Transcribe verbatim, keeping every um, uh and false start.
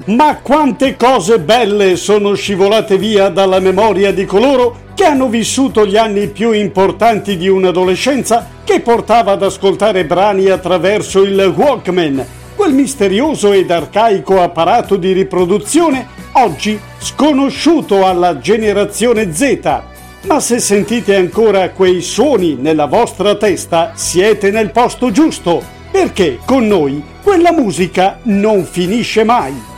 Ma quante cose belle sono scivolate via dalla memoria di coloro che hanno vissuto gli anni più importanti di un'adolescenza che portava ad ascoltare brani attraverso il Walkman, quel misterioso ed arcaico apparato di riproduzione oggi sconosciuto alla generazione Z. Ma se sentite ancora quei suoni nella vostra testa, siete nel posto giusto, perché con noi quella musica non finisce mai.